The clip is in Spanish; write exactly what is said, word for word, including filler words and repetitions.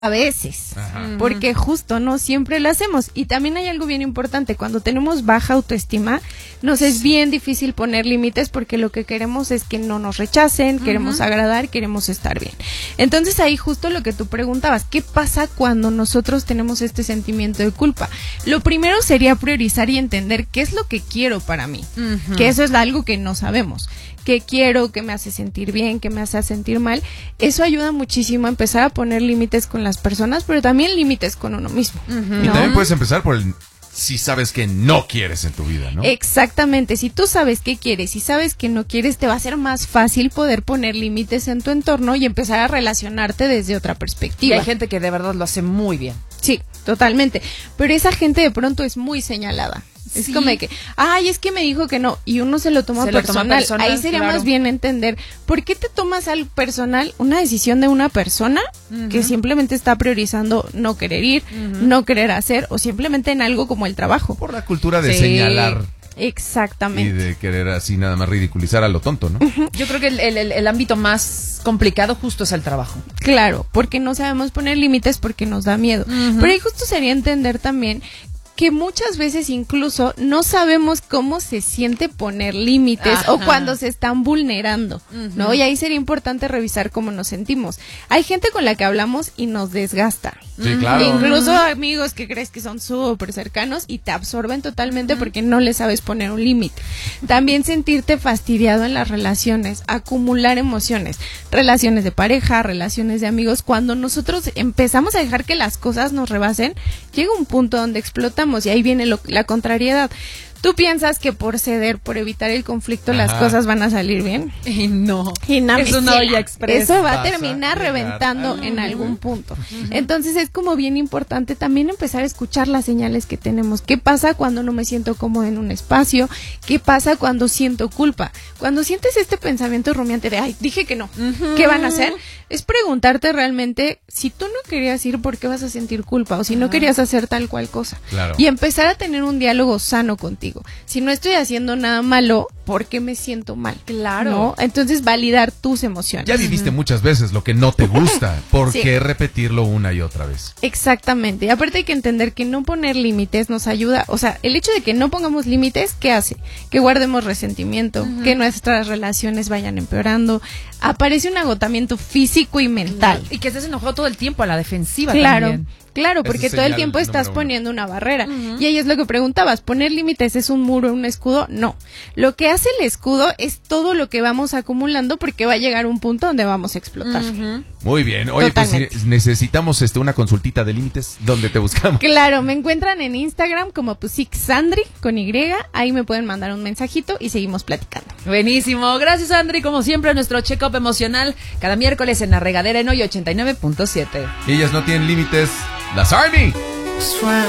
A veces, Ajá. porque justo no siempre lo hacemos. Y también hay algo bien importante, cuando tenemos baja autoestima, nos es bien difícil poner límites porque lo que queremos es que no nos rechacen, uh-huh. queremos agradar, queremos estar bien. Entonces ahí justo lo que tú preguntabas, ¿qué pasa cuando nosotros tenemos este sentimiento de culpa? Lo primero sería priorizar y entender qué es lo que quiero para mí, uh-huh. que eso es algo que no sabemos. ¿Qué quiero? ¿Qué me hace sentir bien? ¿Qué me hace sentir mal? Eso ayuda muchísimo a empezar a poner límites con las personas, pero también límites con uno mismo. Uh-huh. Y ¿no? también puedes empezar por el si sabes que no quieres en tu vida, ¿no? Exactamente. Si tú sabes qué quieres y sabes que no quieres, te va a ser más fácil poder poner límites en tu entorno y empezar a relacionarte desde otra perspectiva. Y hay gente que de verdad lo hace muy bien. Sí, totalmente. Pero esa gente de pronto es muy señalada. Es sí. como de que, ay, es que me dijo que no, y uno se lo toma, se personal. Lo toma personal. Ahí sería claro. más bien entender, ¿por qué te tomas al personal una decisión de una persona uh-huh. que simplemente está priorizando no querer ir, uh-huh. no querer hacer, o simplemente en algo como el trabajo? Por la cultura de sí. señalar. Exactamente. Y de querer así nada más ridiculizar a lo tonto, ¿no? Uh-huh. Yo creo que el, el, el ámbito más complicado justo es el trabajo. Claro, porque no sabemos poner límites porque nos da miedo. Uh-huh. Pero ahí justo sería entender también que muchas veces incluso no sabemos cómo se siente poner límites Ajá. o cuando se están vulnerando, uh-huh. ¿no? Y ahí sería importante revisar cómo nos sentimos. Hay gente con la que hablamos y nos desgasta. Sí, claro. Incluso amigos que crees que son súper cercanos y te absorben totalmente uh-huh. porque no le sabes poner un límite. También sentirte fastidiado en las relaciones, acumular emociones, relaciones de pareja, relaciones de amigos. Cuando nosotros empezamos a dejar que las cosas nos rebasen, llega un punto donde explotamos. Y ahí viene lo, la contrariedad. ¿Tú piensas que por ceder, por evitar el conflicto, Ajá. las cosas van a salir bien? Y no. Y no es una olla express. Eso va a terminar reventando uh-huh. en algún punto. Uh-huh. Entonces es como bien importante también empezar a escuchar las señales que tenemos. ¿Qué pasa cuando no me siento cómodo en un espacio? ¿Qué pasa cuando siento culpa? Cuando sientes este pensamiento rumiante de, ay, dije que no, uh-huh. ¿qué van a hacer? Es preguntarte realmente, si tú no querías ir, ¿por qué vas a sentir culpa? O si no querías hacer tal cual cosa. Claro. Y empezar a tener un diálogo sano contigo. Si no estoy haciendo nada malo, ¿por qué me siento mal? Claro. ¿No? Entonces, validar tus emociones. Ya viviste uh-huh. muchas veces lo que no te gusta. ¿Por sí. qué repetirlo una y otra vez? Exactamente. Y aparte hay que entender que no poner límites nos ayuda. O sea, el hecho de que no pongamos límites, ¿qué hace? Que guardemos resentimiento, uh-huh. que nuestras relaciones vayan empeorando. Aparece un agotamiento físico y mental. Claro. Y que estés enojado todo el tiempo a la defensiva claro. también. Claro, porque todo el tiempo estás poniendo una barrera. Uh-huh. Y ahí es lo que preguntabas, ¿poner límites es un muro, un escudo? No. Lo que hace el escudo es todo lo que vamos acumulando porque va a llegar un punto donde vamos a explotar. Uh-huh. Muy bien. Oye, Totalmente. pues si necesitamos este, una consultita de límites, ¿dónde te buscamos? Claro, me encuentran en Instagram como Pusixandri con Y. Ahí me pueden mandar un mensajito y seguimos platicando. Buenísimo. Gracias, Andri. Como siempre, nuestro check-up emocional cada miércoles en La Regadera en Hoy ochenta y nueve punto siete. Ellas no tienen límites. Las Army.